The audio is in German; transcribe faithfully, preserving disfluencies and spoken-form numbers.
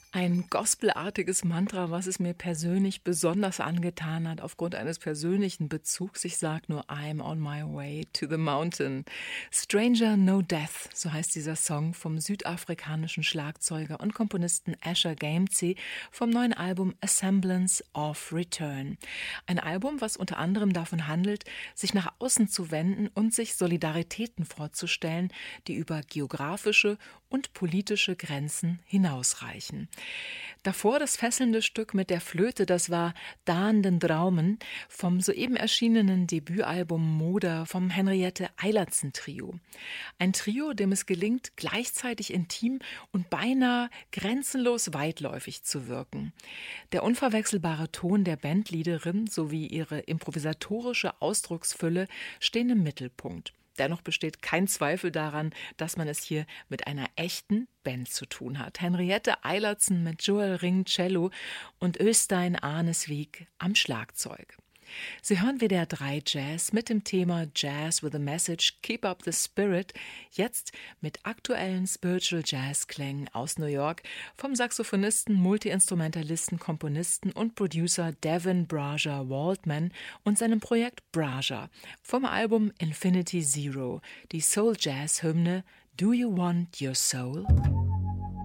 Ein gospelartiges Mantra, was es mir persönlich besonders angetan hat, aufgrund eines persönlichen Bezugs. Ich sage nur I'm on my way to the mountain. Stranger No Death, so heißt dieser Song vom südafrikanischen Schlagzeuger und Komponisten Asher Gamgee vom neuen Album A Semblance of Return. Ein Album, was unter anderem davon handelt, sich nach außen zu wenden und sich Solidaritäten vorzustellen, die über geografische und politische Grenzen hinausreichen. Davor das fesselnde Stück mit der Flöte, das war Daan den Draumen vom soeben erschienenen Debütalbum Moder vom Henriette Eilertsen Trio. Ein Trio, dem es gelingt, gleichzeitig intim und beinahe grenzenlos weitläufig zu wirken. Der unverwechselbare Ton der Bandleaderin sowie ihre improvisatorische Ausdrucksfülle stehen im Mittelpunkt. Dennoch besteht kein Zweifel daran, dass man es hier mit einer echten Band zu tun hat. Henriette Eilertsen mit Joel Ring Cello und Øystein Arnesvik am Schlagzeug. Sie hören W D R drei Jazz mit dem Thema Jazz with a Message, Keep Up the Spirit, jetzt mit aktuellen Spiritual Jazz-Klängen aus New York vom Saxophonisten, Multiinstrumentalisten, Komponisten und Producer Devin Braja Waldman und seinem Projekt Braja vom Album Infinity Zero, die Soul-Jazz-Hymne Do You Want Your Soul?